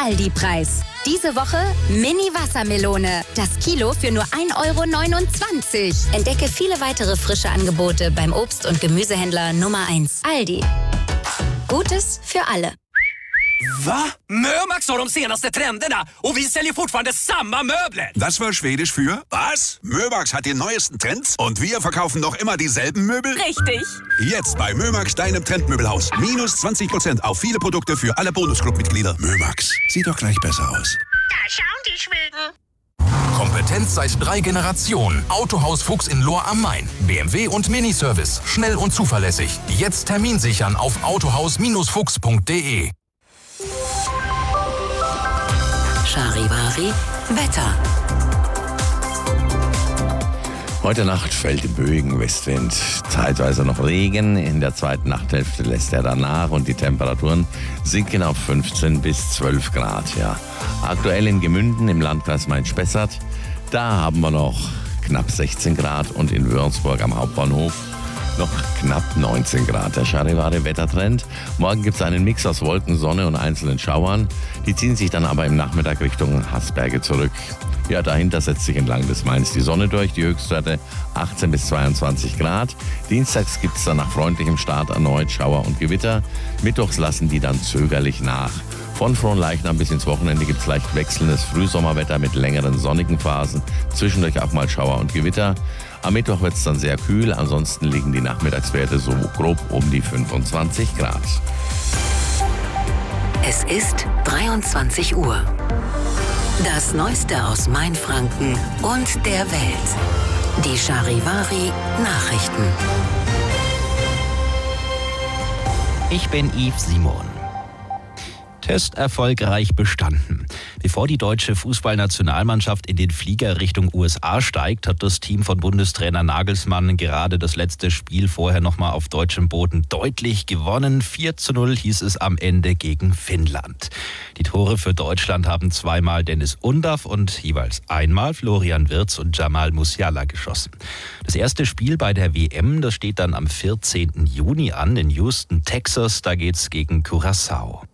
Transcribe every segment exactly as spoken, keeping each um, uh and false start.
Aldi-Preis. Diese Woche Mini-Wassermelone. Das Kilo für nur ein Euro neunundzwanzig. Entdecke viele weitere frische Angebote beim Obst- und Gemüsehändler Nummer eins. Aldi. Gutes für alle. Va? Mömax har de senaste trenderna och vi säljer fortfarande samma möbler. Das war Schwedisch für was? Mömax hat die neuesten Trends und wir verkaufen noch immer dieselben Möbel? Richtig. Jetzt bei Mömax, deinem Trendmöbelhaus. Minus zwanzig Prozent auf viele Produkte für alle Bonusclub-Mitglieder. Mömax, sieht doch gleich besser aus. Da schauen die Schweden. Kompetenz seit drei Generationen. Autohaus Fuchs in Lohr am Main. B M W und Miniservice. Schnell und zuverlässig. Jetzt Termin sichern auf autohaus Fuchs punkt de. Charivari Wetter. Heute Nacht fällt im Böigen Westwind, zeitweise noch Regen. In der zweiten Nachthälfte lässt er dann nach und die Temperaturen sinken auf fünfzehn bis zwölf Grad. Ja. Aktuell in Gemünden im Landkreis Main-Spessart, da haben wir noch knapp sechzehn Grad und in Würzburg am Hauptbahnhof noch knapp neunzehn Grad. Der Charivari-Wettertrend. Morgen gibt es einen Mix aus Wolken, Sonne und einzelnen Schauern. Die ziehen sich dann aber im Nachmittag Richtung Haßberge zurück. Ja, dahinter setzt sich entlang des Mains die Sonne durch. Die Höchstwerte achtzehn bis zweiundzwanzig Grad. Dienstags gibt es dann nach freundlichem Start erneut Schauer und Gewitter. Mittwochs lassen die dann zögerlich nach. Von Fronleichnam bis ins Wochenende gibt es leicht wechselndes Frühsommerwetter mit längeren sonnigen Phasen. Zwischendurch auch mal Schauer und Gewitter. Am Mittwoch wird es dann sehr kühl, ansonsten liegen die Nachmittagswerte so grob um die fünfundzwanzig Grad. Es ist dreiundzwanzig Uhr. Das Neueste aus Mainfranken und der Welt. Die Charivari Nachrichten. Ich bin Yves Simon. Test erfolgreich bestanden. Bevor die deutsche Fußballnationalmannschaft in den Flieger Richtung U S A steigt, hat das Team von Bundestrainer Nagelsmann gerade das letzte Spiel vorher nochmal auf deutschem Boden deutlich gewonnen. vier zu null hieß es am Ende gegen Finnland. Die Tore für Deutschland haben zweimal Dennis Undaff und jeweils einmal Florian Wirtz und Jamal Musiala geschossen. Das erste Spiel bei der W M, das steht dann am vierzehnten Juni an in Houston, Texas. Da geht's gegen Curaçao.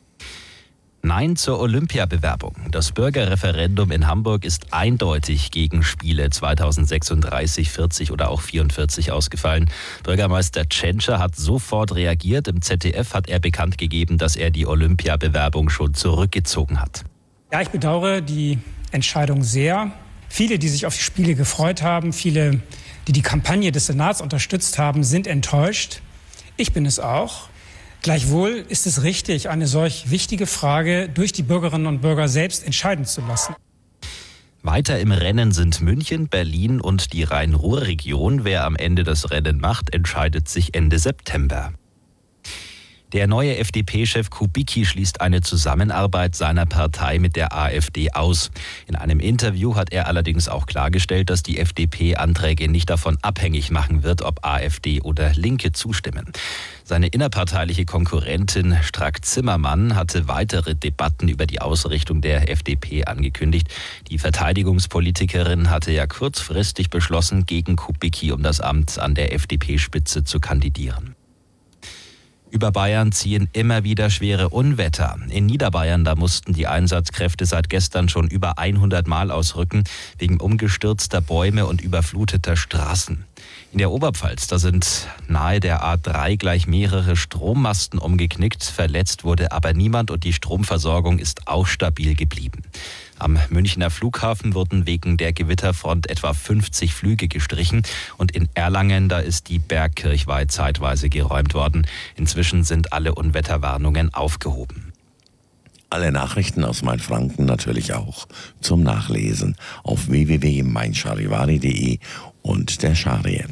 Nein zur Olympiabewerbung. Das Bürgerreferendum in Hamburg ist eindeutig gegen Spiele zweitausendsechsunddreißig, vierzig oder auch vierundvierzig ausgefallen. Bürgermeister Tschentscher hat sofort reagiert. Im Z D F hat er bekannt gegeben, dass er die Olympiabewerbung schon zurückgezogen hat. Ja, ich bedauere die Entscheidung sehr. Viele, die sich auf die Spiele gefreut haben, viele, die die Kampagne des Senats unterstützt haben, sind enttäuscht. Ich bin es auch. Gleichwohl ist es richtig, eine solch wichtige Frage durch die Bürgerinnen und Bürger selbst entscheiden zu lassen. Weiter im Rennen sind München, Berlin und die Rhein-Ruhr-Region. Wer am Ende das Rennen macht, entscheidet sich Ende September. Der neue F D P-Chef Kubicki schließt eine Zusammenarbeit seiner Partei mit der AfD aus. In einem Interview hat er allerdings auch klargestellt, dass die F D P Anträge nicht davon abhängig machen wird, ob AfD oder Linke zustimmen. Seine innerparteiliche Konkurrentin Strack-Zimmermann hatte weitere Debatten über die Ausrichtung der F D P angekündigt. Die Verteidigungspolitikerin hatte ja kurzfristig beschlossen, gegen Kubicki um das Amt an der F D P-Spitze zu kandidieren. Über Bayern ziehen immer wieder schwere Unwetter. In Niederbayern, da mussten die Einsatzkräfte seit gestern schon über hundert Mal ausrücken, wegen umgestürzter Bäume und überfluteter Straßen. In der Oberpfalz, da sind nahe der A drei gleich mehrere Strommasten umgeknickt. Verletzt wurde aber niemand und die Stromversorgung ist auch stabil geblieben. Am Münchner Flughafen wurden wegen der Gewitterfront etwa fünfzig Flüge gestrichen und in Erlangen, da ist die Bergkirchweih zeitweise geräumt worden. Inzwischen sind alle Unwetterwarnungen aufgehoben. Alle Nachrichten aus Mainfranken natürlich auch zum Nachlesen auf w w w punkt mein charivari punkt de und der Chari-App.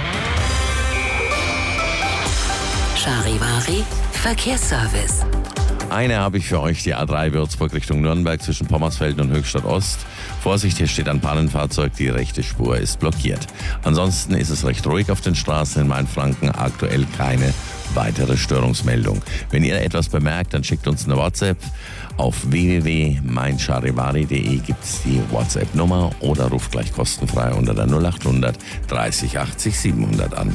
Charivari Verkehrsservice. Eine habe ich für euch, die A drei Würzburg Richtung Nürnberg zwischen Pommersfelden und Höchstadt Ost. Vorsicht, hier steht ein Pannenfahrzeug, die rechte Spur ist blockiert. Ansonsten ist es recht ruhig auf den Straßen in Mainfranken, aktuell keine weitere Störungsmeldung. Wenn ihr etwas bemerkt, dann schickt uns eine WhatsApp. Auf w w w punkt mein charivari punkt de gibt es die WhatsApp-Nummer oder ruft gleich kostenfrei unter der null acht hundert dreißig achtzig siebenhundert an.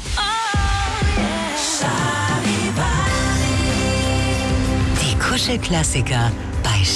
Die Kuschelklassiker bei